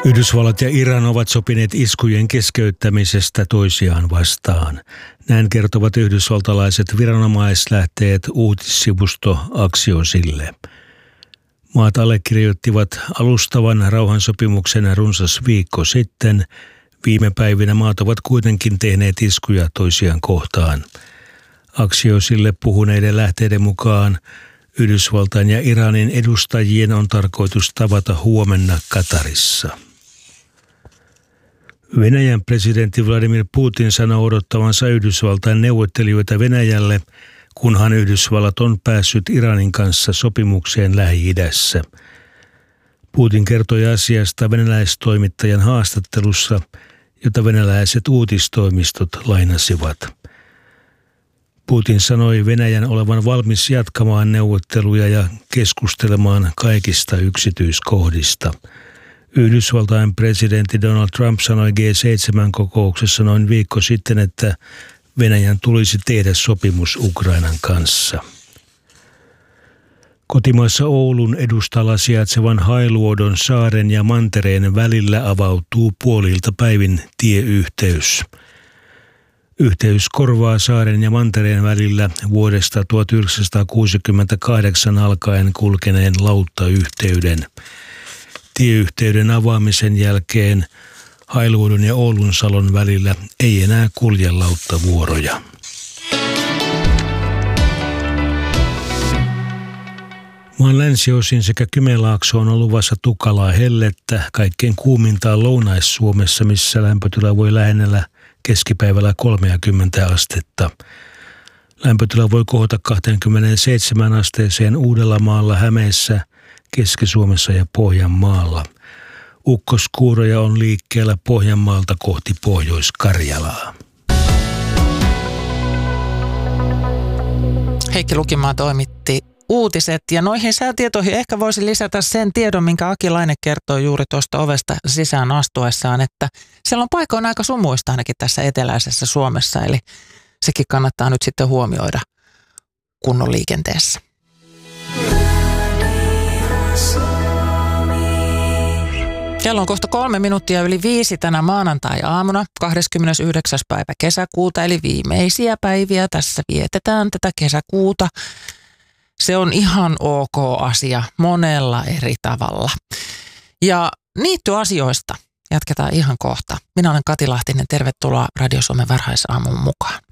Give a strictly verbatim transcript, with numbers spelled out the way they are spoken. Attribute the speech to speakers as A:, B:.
A: Yhdysvallat ja Iran ovat sopineet iskujen keskeyttämisestä toisiaan vastaan. Näin kertovat yhdysvaltalaiset viranomaislähteet uutissivusto Axiosille. Maat allekirjoittivat alustavan rauhansopimuksen runsas viikko sitten. Viime päivinä maat ovat kuitenkin tehneet iskuja toisiaan kohtaan. Axiosille puhuneiden lähteiden mukaan Yhdysvaltain ja Iranin edustajien on tarkoitus tavata huomenna Katarissa. Venäjän presidentti Vladimir Putin sanoo odottavansa Yhdysvaltain neuvottelijoita Venäjälle, kunhan Yhdysvallat on päässyt Iranin kanssa sopimukseen Lähi-idässä. Putin kertoi asiasta venäläistoimittajan haastattelussa, jota venäläiset uutistoimistot lainasivat. Putin sanoi Venäjän olevan valmis jatkamaan neuvotteluja ja keskustelemaan kaikista yksityiskohdista. Yhdysvaltain presidentti Donald Trump sanoi G seitsemän-kokouksessa noin viikko sitten, että Venäjän tulisi tehdä sopimus Ukrainan kanssa. Kotimaassa Oulun edustalla sijaitsevan Hailuodon saaren ja mantereen välillä avautuu puolilta päivin tieyhteys. Yhteys korvaa saaren ja mantereen välillä vuodesta tuhatyhdeksänsataakuusikymmentäkahdeksan alkaen kulkeneen lauttayhteyden. Tieyhteyden avaamisen jälkeen Hailuodon ja Oulunsalon välillä ei enää kulje lauttavuoroja. Maan länsiosin sekä Kymenlaaksoon on luvassa tukalaa hellettä, kaikkein kuumintaa Lounais-Suomessa, missä lämpötila voi lähennellä keskipäivällä kolmekymmentä astetta. Lämpötila voi kohota kaksikymmentäseitsemän asteeseen Uudellamaalla, Hämeessä, Keski-Suomessa ja Pohjanmaalla. Ukkoskuuroja on liikkeellä Pohjanmaalta kohti Pohjois-Karjalaa.
B: Heikki Lukimaa toimitti uutiset ja noihin säätietoihin ehkä voisi lisätä sen tiedon, minkä Aki Laine kertoi juuri tuosta ovesta sisään astuessaan, että siellä on paikoin aika sumuista ainakin tässä eteläisessä Suomessa, eli sekin kannattaa nyt sitten huomioida kunnon liikenteessä. Kello on kohta kolme minuuttia yli viisi tänä maanantai-aamuna, kahdeskymmenesyhdeksäs päivä kesäkuuta, eli viimeisiä päiviä tässä vietetään tätä kesäkuuta. Se on ihan ok asia monella eri tavalla. Ja niittyasioista jatketaan ihan kohta. Minä olen Kati Lahtinen, tervetuloa Radio Suomen varhaisaamun mukaan.